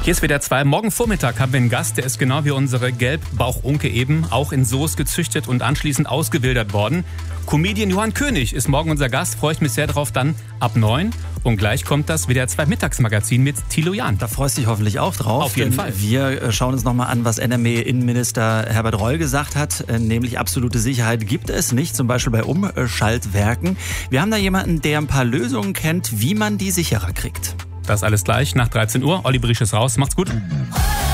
Hier ist WDR 2. Morgen Vormittag haben wir einen Gast, der ist genau wie unsere Gelbbauchunke eben, auch in Soest gezüchtet und anschließend ausgewildert worden. Comedian Johann König ist morgen unser Gast, freue ich mich sehr drauf, dann ab 9. Und gleich kommt das WDR 2 Mittagsmagazin mit Thilo Jahn. Da freust du dich hoffentlich auch drauf. Auf jeden Fall. Wir schauen uns nochmal an, was NRW-Innenminister Herbert Reul gesagt hat, nämlich absolute Sicherheit gibt es nicht, zum Beispiel bei Umschaltwerken. Wir haben da jemanden, der ein paar Lösungen kennt, wie man die sicherer kriegt. Das alles gleich nach 13 Uhr. Olli Briesch ist raus. Macht's gut.